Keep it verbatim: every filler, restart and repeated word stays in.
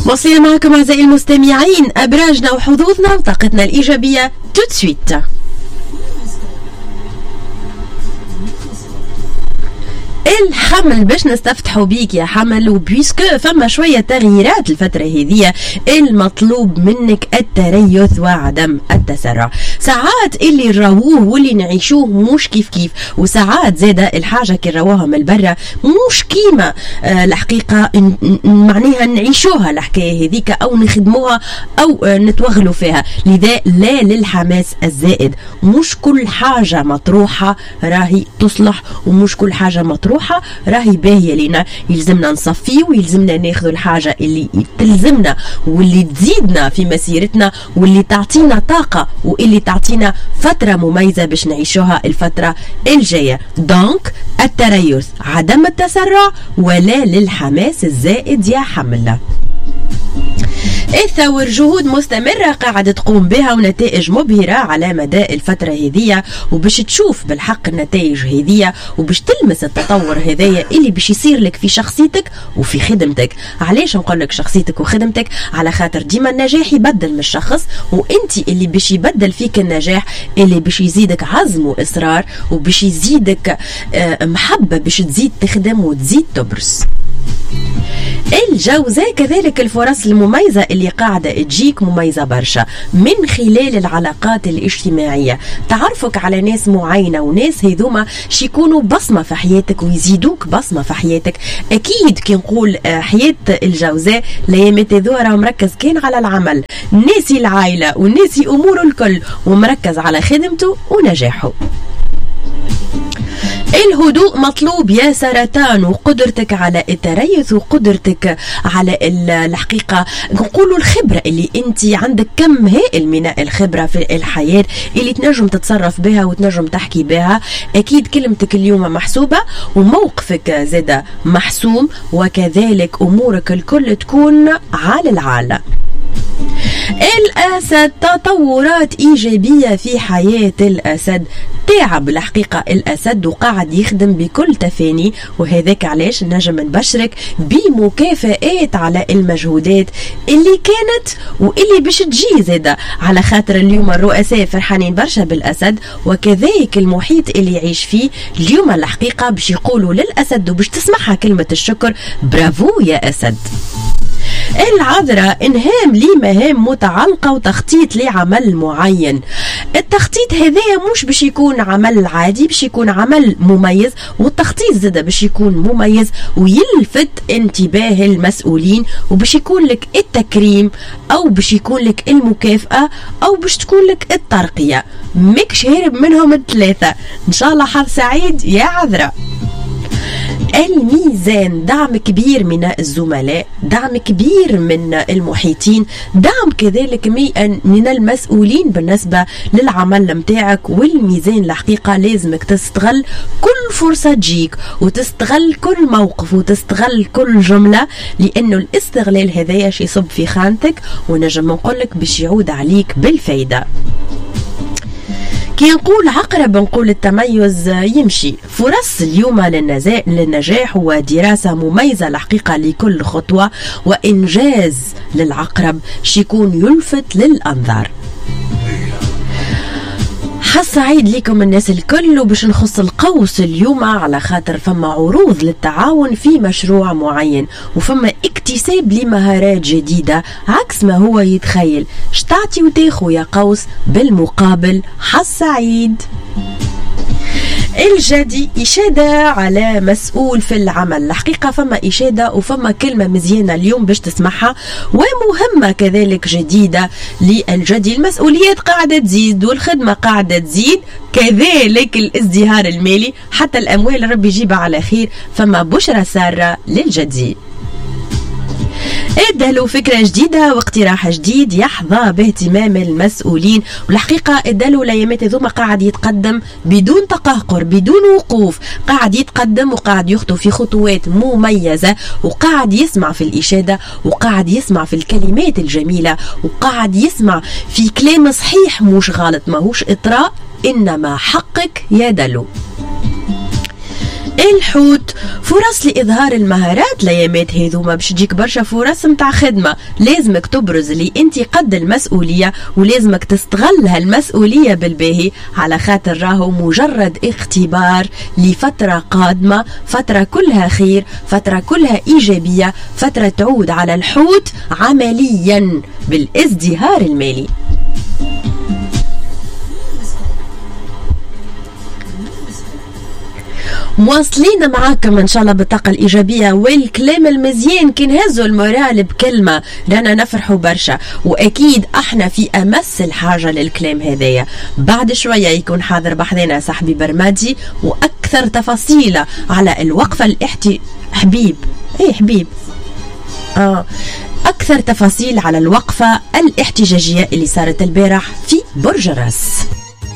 مواصلين معكم أعزائي المستمعين أبراجنا وحظوظنا وطاقتنا الإيجابية tout de suite. الحمل باش نستفتحوا بيك يا حمل، وبيسكو فما شوية تغييرات الفترة هذه المطلوب منك التريث وعدم التسرع. ساعات اللي نراووه واللي نعيشوه مش كيف كيف، وساعات زادة الحاجة كي نراوها من برا مش كيما آه الحقيقة معناها نعيشوها الحكاية هذيك أو نخدموها أو آه نتوغلوا فيها. لذا لا للحماس الزائد، مش كل حاجة مطروحة راهي تصلح ومش كل حاجة مطروحة راهي باهية لنا. يلزمنا نصفي ويلزمنا ناخذ الحاجة اللي تلزمنا واللي تزيدنا في مسيرتنا واللي تعطينا طاقة واللي تعطينا فترة مميزة باش نعيشوها الفترة الجاية. دونك التريث، عدم التسرع، ولا للحماس الزائد يا حملة. الثور جهود مستمرة قاعدة تقوم بها ونتائج مبهرة على مدى الفترة هذية، وباش تشوف بالحق النتائج هذية وباش تلمس التطور هذايا اللي باش يصير لك في شخصيتك وفي خدمتك. علاش نقول لك شخصيتك وخدمتك؟ على خاطر ديما النجاح يبدل من الشخص، وانت اللي باش يبدل فيك النجاح، اللي باش يزيدك عزم وإصرار وباش يزيدك محبة باش تزيد تخدم وتزيد تبرز. الجوزاء كذلك الفرص المميزة اللي قاعدة تجيك مميزة برشا من خلال العلاقات الاجتماعية. تعرفك على ناس معينة وناس هذوما شيكونوا بصمة في حياتك ويزيدوك بصمة في حياتك. أكيد كي نقول حياة الجوزاء ليامات ذورة مركز كان على العمل، ناسي العائلة وناسي أموره الكل ومركز على خدمته ونجاحه. الهدوء مطلوب يا سرطان، وقدرتك على التريث وقدرتك على الحقيقة نقولوا الخبرة اللي انت عندك كم هائل من الخبرة في الحياة اللي تنجم تتصرف بها وتنجم تحكي بها. اكيد كلمتك اليوم محسوبة وموقفك زادة محسوم، وكذلك امورك الكل تكون على العالة. الأسد تطورات إيجابية في حياة الأسد. تعب الحقيقة الأسد وقاعد يخدم بكل تفاني، وهذاك علاش نجم نبشرك بمكافآت على المجهودات اللي كانت واللي باش تجي زادة، على خاطر اليوم الرؤساء فرحانين برشا بالأسد وكذلك المحيط اللي يعيش فيه. اليوم الحقيقة باش يقولوا للأسد وباش تسمعها كلمة الشكر، برافو يا أسد. العذراء انهام لمهام متعلقة وتخطيط لعمل معين. التخطيط هذايا مش باش يكون عمل عادي، باش يكون عمل مميز، والتخطيط زاده باش يكون مميز ويلفت انتباه المسؤولين، وباش يكون لك التكريم او باش يكون لك المكافأة او باش تكون لك الترقية. ماكش هارب منهم الثلاثة. ان شاء الله حظ سعيد يا عذراء. الميزان دعم كبير من الزملاء، دعم كبير من المحيطين، دعم كذلك من المسؤولين بالنسبة للعمل متاعك. والميزان الحقيقة لازمك تستغل كل فرصة تجيك وتستغل كل موقف وتستغل كل جملة، لأنه الاستغلال هذايا شي يصب في خانتك ونجم نقولك باش يعود عليك بالفايدة. كي نقول عقرب نقول التميز يمشي. فرص اليوم للنجاح ودراسة مميزة الحقيقة لكل خطوة وإنجاز للعقرب شيكون يلفت للأنظار. حظ سعيد لكم الناس الكل. وباش نخص القوس اليوم على خاطر فما عروض للتعاون في مشروع معين وفما اكتساب لمهارات جديدة عكس ما هو يتخيل. شتعطي وتاخو يا قوس بالمقابل. حظ سعيد. الجدي إشادة على مسؤول في العمل. الحقيقة فما إشادة وفما كلمة مزيانة اليوم باش تسمعها ومهمة كذلك جديدة للجدي. المسؤوليات قاعدة تزيد والخدمة قاعدة تزيد، كذلك الازدهار المالي، حتى الأموال ربي يجيبها على خير. فما بشرة سارة للجدي. ادالو فكرة جديدة واقتراح جديد يحظى باهتمام المسؤولين. والحقيقة ادالو الايامات هذوما قاعد يتقدم بدون تقهقر بدون وقوف، قاعد يتقدم وقاعد يخطو في خطوات مميزة وقاعد يسمع في الإشادة وقاعد يسمع في الكلمات الجميلة وقاعد يسمع في كلام صحيح مش غلط، ماهوش إطراء إنما حقك يا دلو. الحوت، فرص لإظهار المهارات الأيامات هذوما باش تجيك برشا فرص متاع خدمة، لازمك تبرز لي أنت قد المسؤولية ولازمك تستغل هالمسؤولية بالباهي، على خاطر راهو مجرد اختبار لفترة قادمة، فترة كلها خير، فترة كلها إيجابية، فترة تعود على الحوت عمليا بالازدهار المالي. مواصلين معاكم ان شاء الله بالطاقه الايجابيه والكلام المزيان، كي نهزوا المورال بكلمه رانا نفرحوا برشا، واكيد احنا في امس الحاجه للكلام هذايا. بعد شويه يكون حاضر بحذنا صاحبي برمادي واكثر تفاصيل على الوقفه الاحتي حبيب ايه حبيب اه اكثر تفاصيل على الوقفه الاحتجاجيه اللي صارت البارح في برج الراس.